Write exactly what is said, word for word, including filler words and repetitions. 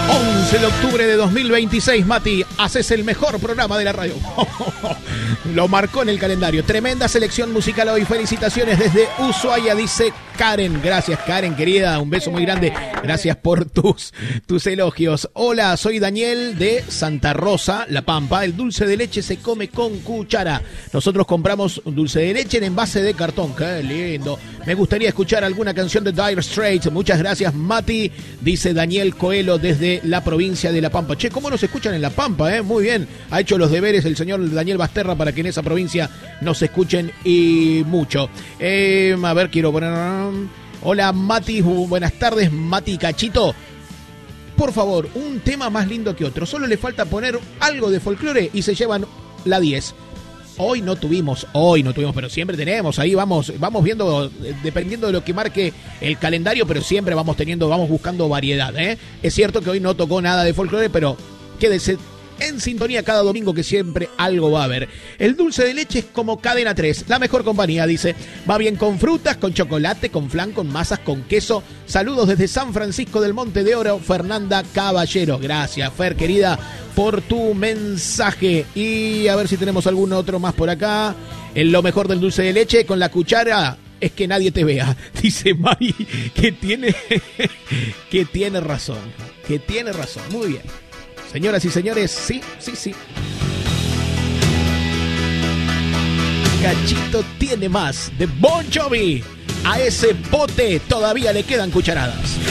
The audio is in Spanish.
once de octubre de dos mil veintiséis, Mati, haces el mejor programa de la radio. Lo marcó en el calendario. Tremenda selección musical hoy. Felicitaciones desde Ushuaia, dice Karen. Gracias, Karen, querida. Un beso muy grande. Gracias por tus, tus elogios. Hola, soy Daniel de Santa Rosa, La Pampa. El dulce de leche se come con cuchara. Nosotros compramos dulce de leche en envase de cartón. Qué lindo. Me gustaría escuchar alguna canción de Dire Straits. Muchas gracias, Mati, dice Daniel Coelho desde la provincia de La Pampa. Che, ¿cómo nos escuchan en La Pampa? Eh? Muy bien. Ha hecho los deberes el señor Daniel Basterra para que en esa provincia nos escuchen y mucho. Eh, a ver, quiero poner... Hola, Mati. Buenas tardes, Mati Cachito. Por favor, un tema más lindo que otro. Solo le falta poner algo de folclore y se llevan la diez. Hoy no tuvimos, hoy no tuvimos, pero siempre tenemos, ahí vamos, vamos viendo, dependiendo de lo que marque el calendario, pero siempre vamos teniendo, vamos buscando variedad, ¿eh? Es cierto que hoy no tocó nada de folclore, pero quédese en sintonía cada domingo que siempre algo va a haber. El dulce de leche es como Cadena tres, la mejor compañía, dice. Va bien con frutas, con chocolate, con flan, con masas, con queso. Saludos desde San Francisco del Monte de Oro, Fernanda Caballero. Gracias, Fer, querida, por tu mensaje. Y a ver si tenemos algún otro más por acá. En lo mejor del dulce de leche, con la cuchara, es que nadie te vea. Dice Mari, que tiene, que tiene razón. Que tiene razón. Muy bien. Señoras y señores, sí, sí, sí. Cachito tiene más de Bon Jovi. A ese pote todavía le quedan cucharadas.